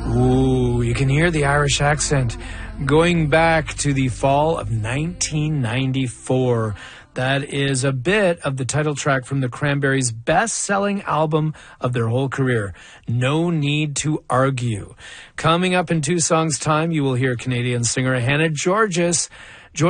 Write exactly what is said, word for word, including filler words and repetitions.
Ooh, you can hear the Irish accent going back to the fall of nineteen ninety-four. That is a bit of the title track from the Cranberries' best-selling album of their whole career, No Need to Argue. Coming up in two songs' time, you will hear Canadian singer Hannah Georgas